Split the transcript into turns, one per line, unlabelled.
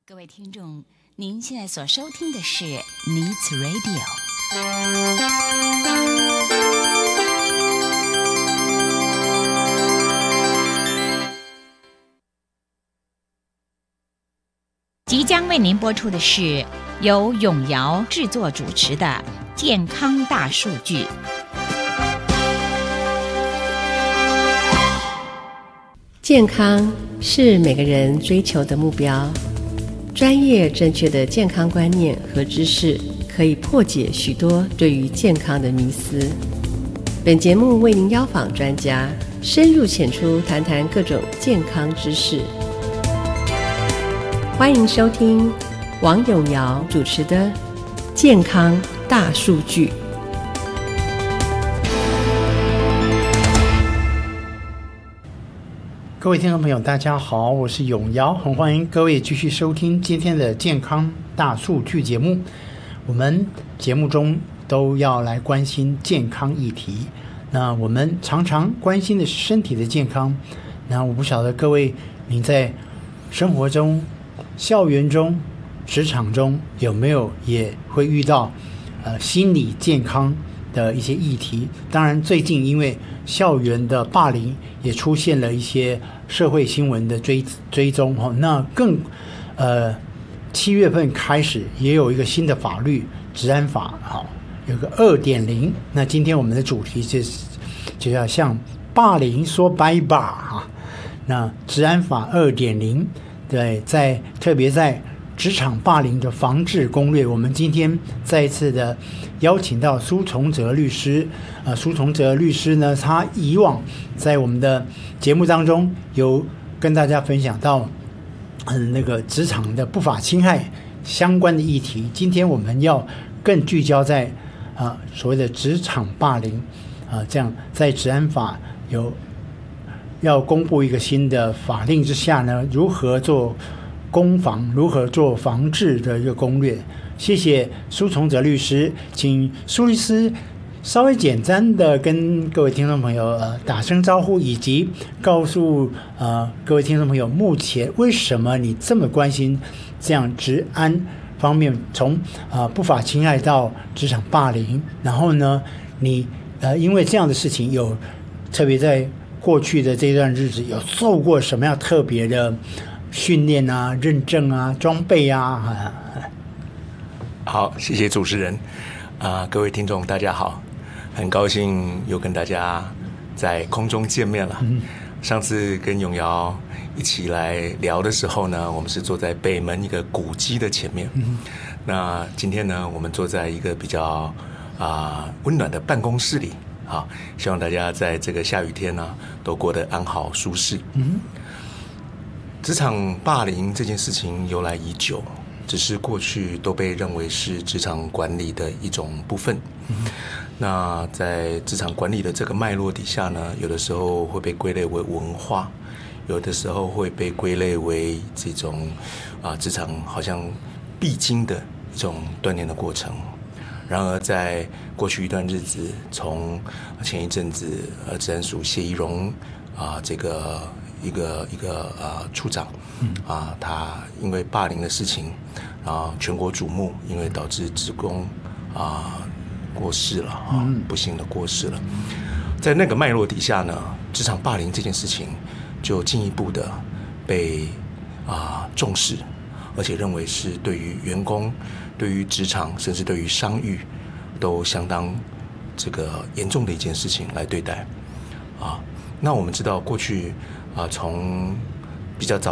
各位听众，您现在所收听的是 Needs Radio。即将为您播出的是由永尧制作主持的《健康大数据》。
健康是每个人追求的目标。专业正确的健康观念和知识，可以破解许多对于健康的迷思。本节目为您邀访专家，深入浅出谈谈各种健康知识。欢迎收听王永尧主持的《健康大数据》。
各位听众朋友大家好，我是永尧，很欢迎各位继续收听今天的健康大数据节目。我们节目中都要来关心健康议题，那我们常常关心的是身体的健康。那我不晓得各位您在生活中、校园中、职场中有没有也会遇到心理健康的一些议题。当然最近因为校园的霸凌也出现了一些社会新闻的追踪，那更7月份开始也有一个新的法律治安法，有个 2.0。 那今天我们的主题就要向霸凌说拜吧。那治安法 2.0 对，特别在职场霸凌的防治攻略，我们今天再一次的邀请到苏从哲律师。苏从哲律师呢，他以往在我们的节目当中有跟大家分享到那个职场的不法侵害相关的议题。今天我们要更聚焦在所谓的职场霸凌这样在治安法要公布一个新的法令之下呢，如何做攻防，如何做防治的一个攻略。谢谢苏从哲律师，请苏律师稍微简单的跟各位听众朋友打声招呼，以及告诉各位听众朋友，目前为什么你这么关心这样治安方面，从不法侵害到职场霸凌，然后呢，你因为这样的事情有特别在过去的这段日子有受过什么样特别的训练啊、认证啊、装备啊？
好，谢谢主持人各位听众大家好，很高兴又跟大家在空中见面了。上次跟永尧一起来聊的时候呢，我们是坐在北门一个古迹的前面。那今天呢，我们坐在一个比较温暖的办公室里。好，希望大家在这个下雨天呢，都过得安好舒适。职场霸凌这件事情由来已久，只是过去都被认为是职场管理的一种部分。那在职场管理的这个脉络底下呢，有的时候会被归类为文化，有的时候会被归类为这种职场好像必经的一种锻炼的过程。然而在过去一段日子，从前一阵子治安署谢宜荣这个一个处长他因为霸凌的事情全国瞩目，因为导致职工过世了不幸的过世了。在那个脉络底下呢，职场霸凌这件事情就进一步的被重视，而且认为是对于员工、对于职场，甚至对于商誉都相当这个严重的一件事情来对待那我们知道过去从比较早